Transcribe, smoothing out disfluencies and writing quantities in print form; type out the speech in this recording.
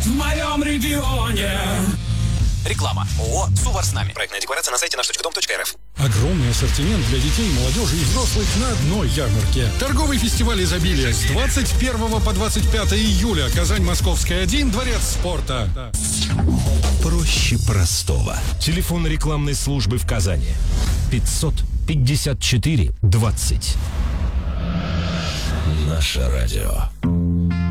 в моем регионе. Реклама. ООО «Сувар с нами». Проектная декларация на сайте наш.дом.рф. Огромный ассортимент для детей, молодежи и взрослых на одной ярмарке. Торговый фестиваль изобилия с 21 по 25 июля. Казань, Московская, 1, Дворец спорта. Проще простого. Телефон рекламной службы в Казани. 554 20. Наше радио.